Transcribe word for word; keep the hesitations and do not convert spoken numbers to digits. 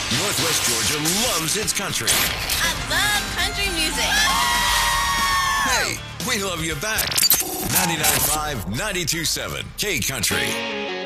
Northwest Georgia loves its country. I love country music. Hey, we love you back. ninety-nine point five, ninety-two point seven K Country.